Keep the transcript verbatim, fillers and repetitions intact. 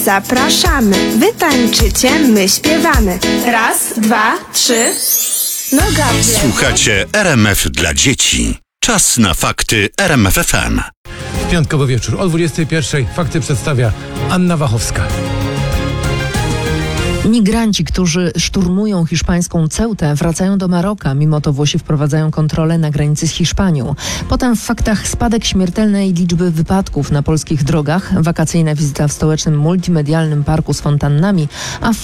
zapraszamy. Wy tańczycie, my śpiewamy. Raz, dwa, trzy. Noga w lewo. Słuchacie R M F dla dzieci. Czas na fakty R M F F M. Piątkowy wieczór o dwudziestej pierwszej. Fakty przedstawia Anna Wachowska. Migranci, którzy szturmują hiszpańską Ceutę, wracają do Maroka. Mimo to Włosi wprowadzają kontrolę na granicy z Hiszpanią. Potem w faktach spadek śmiertelnej liczby wypadków na polskich drogach, wakacyjna wizyta w stołecznym multimedialnym parku z fontannami, a w